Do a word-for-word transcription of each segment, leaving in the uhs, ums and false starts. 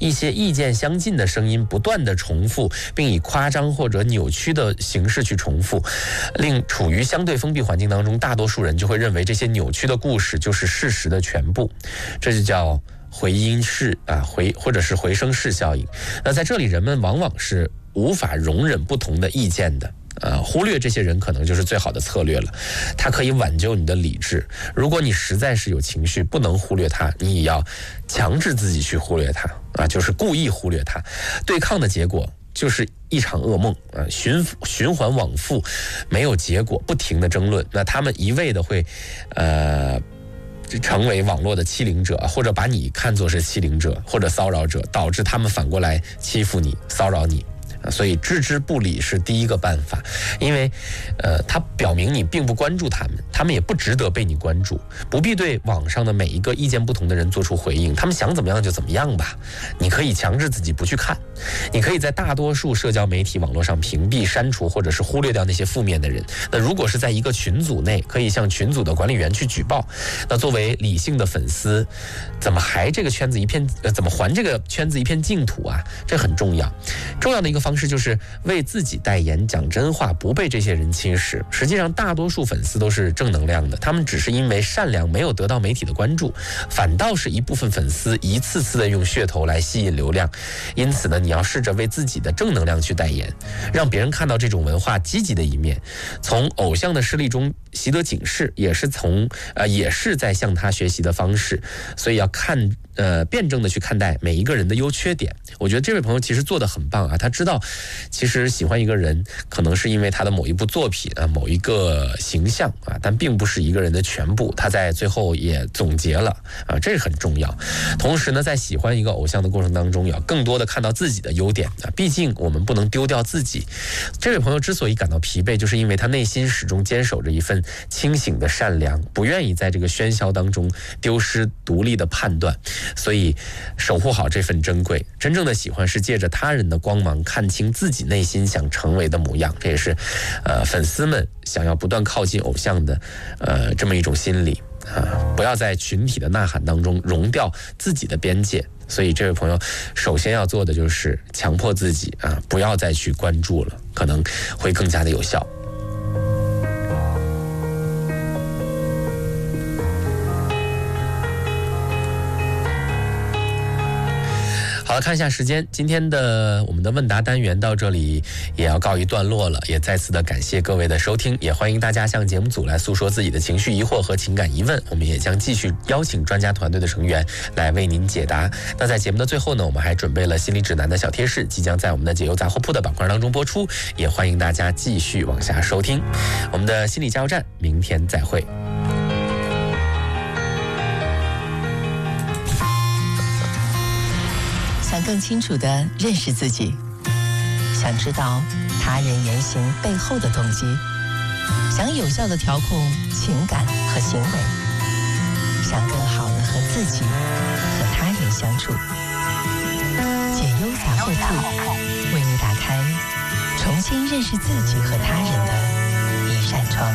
一些意见相近的声音不断的重复，并以夸张或者扭曲的形式去重复，令处于相对封闭环境当中，大多数人就会认为这些扭曲的故事就是事实的全部，这就叫回音式啊，回或者是回声式效应。那在这里，人们往往是无法容忍不同的意见的。呃，忽略这些人可能就是最好的策略了，它可以挽救你的理智。如果你实在是有情绪，不能忽略它，你也要强制自己去忽略它啊，就是故意忽略它。对抗的结果就是一场噩梦啊，循循环往复，没有结果，不停的争论。那他们一味的会，呃。成为网络的欺凌者，或者把你看作是欺凌者或者骚扰者，导致他们反过来欺负你、骚扰你。所以置之不理是第一个办法，因为呃，它表明你并不关注他们，他们也不值得被你关注，不必对网上的每一个意见不同的人做出回应，他们想怎么样就怎么样吧。你可以强制自己不去看，你可以在大多数社交媒体网络上屏蔽、删除或者是忽略掉那些负面的人。那如果是在一个群组内，可以向群组的管理员去举报。那作为理性的粉丝，怎么还这个圈子一片，呃，怎么还这个圈子一片净土啊？这很重要。重要的一个方式。方式就是为自己代言，讲真话，不被这些人侵蚀。实际上大多数粉丝都是正能量的，他们只是因为善良没有得到媒体的关注，反倒是一部分粉丝一次次的用噱头来吸引流量。因此呢，你要试着为自己的正能量去代言，让别人看到这种文化积极的一面，从偶像的事例中习得警示，也是从呃也是在向他学习的方式。所以要看呃辩证的去看待每一个人的优缺点。我觉得这位朋友其实做得很棒啊，他知道其实喜欢一个人可能是因为他的某一部作品啊，某一个形象啊，但并不是一个人的全部。他在最后也总结了啊，这很重要。同时呢，在喜欢一个偶像的过程当中，要更多的看到自己的优点啊，毕竟我们不能丢掉自己。这位朋友之所以感到疲惫，就是因为他内心始终坚守着一份清醒的善良，不愿意在这个喧嚣当中丢失独立的判断，所以守护好这份珍贵。真正的喜欢是借着他人的光芒看清自己内心想成为的模样，这也是呃粉丝们想要不断靠近偶像的呃这么一种心理啊，不要在群体的呐喊当中融掉自己的边界。所以这位朋友首先要做的就是强迫自己啊，不要再去关注了，可能会更加的有效。好了，看一下时间，今天的我们的问答单元到这里也要告一段落了，也再次的感谢各位的收听，也欢迎大家向节目组来诉说自己的情绪疑惑和情感疑问，我们也将继续邀请专家团队的成员来为您解答。那在节目的最后呢，我们还准备了心理指南的小贴士，即将在我们的解忧杂货铺的板块当中播出，也欢迎大家继续往下收听。我们的心理加油站，明天再会。 想更清楚地认识自己，想知道他人言行背后的动机，想有效地调控情感和行为，想更好地和自己和他人相处。解忧杂货铺为你打开重新认识自己和他人的一扇窗。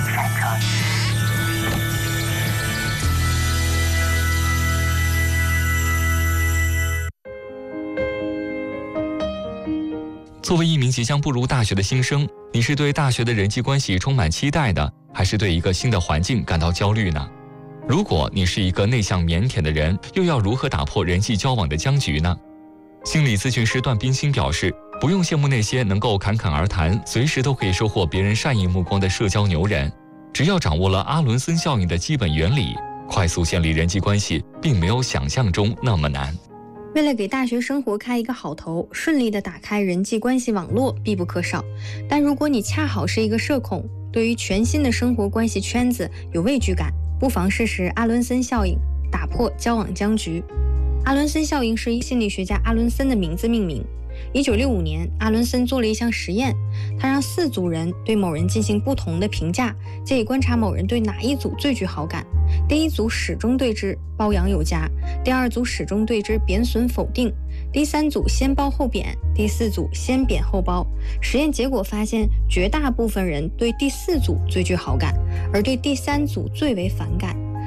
作为一名即将步入大学的新生，你是对大学的人际关系充满期待的，还是对一个新的环境感到焦虑呢？如果你是一个内向腼腆的人，又要如何打破人际交往的僵局呢？心理咨询师段冰心表示，不用羡慕那些能够侃侃而谈，随时都可以收获别人善意目光的社交牛人，只要掌握了阿伦森效应的基本原理，快速建立人际关系并没有想象中那么难。 为了给大学生活开一个好头，顺利的打开人际关系网络必不可少。但如果你恰好是一个社恐，对于全新的生活关系圈子有畏惧感，不妨试试阿伦森效应，打破交往僵局。阿伦森效应是以心理学家阿伦森的名字命名。一九六五年，阿伦森做了一项实验，他让四组人对某人进行不同的评价，借以观察某人对哪一组最具好感。第一组始终对之褒扬有加，第二组始终对之贬损否定，第三组先褒后贬，第四组先贬后褒。实验结果发现，绝大部分人对第四组最具好感，而对第三组最为反感。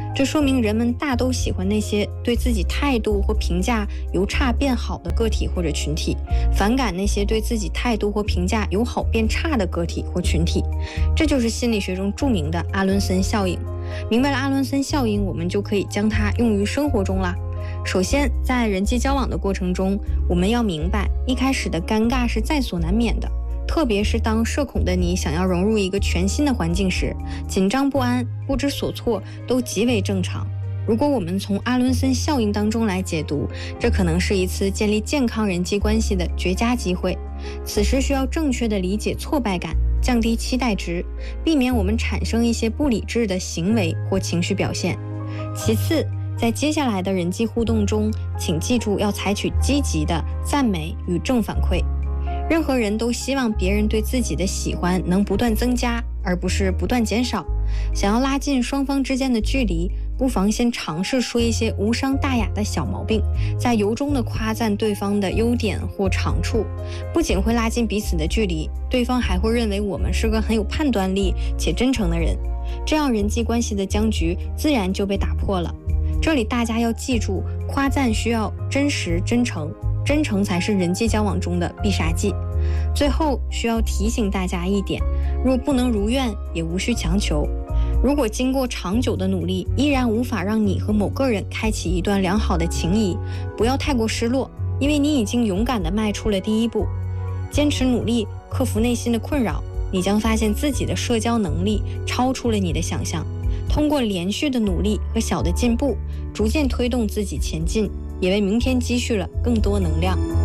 这说明人们大都喜欢那些对自己态度或评价由差变好的个体或者群体，反感那些对自己态度或评价由好变差的个体或群体。这就是心理学中著名的阿伦森效应。明白了阿伦森效应，我们就可以将它用于生活中啦。首先，在人际交往的过程中，我们要明白，一开始的尴尬是在所难免的，特别是当社恐的你想要融入一个全新的环境时，紧张不安、不知所措都极为正常。如果我们从阿伦森效应当中来解读，这可能是一次建立健康人际关系的绝佳机会。此时需要正确的理解挫败感，降低期待值，避免我们产生一些不理智的行为或情绪表现。其次，在接下来的人际互动中，请记住要采取积极的赞美与正反馈。任何人都希望别人对自己的喜欢能不断增加，而不是不断减少。想要拉近双方之间的距离，不妨先尝试说一些无伤大雅的小毛病，再由衷地夸赞对方的优点或长处。不仅会拉近彼此的距离，对方还会认为我们是个很有判断力且真诚的人，这样人际关系的僵局自然就被打破了。这里大家要记住，夸赞需要真实真诚，真诚才是人际交往中的必杀技。最后需要提醒大家一点，若不能如愿，也无需强求。如果经过长久的努力，依然无法让你和某个人开启一段良好的情谊，不要太过失落，因为你已经勇敢地迈出了第一步。坚持努力，克服内心的困扰，你将发现自己的社交能力超出了你的想象。通过连续的努力和小的进步，逐渐推动自己前进，也为明天积蓄了更多能量。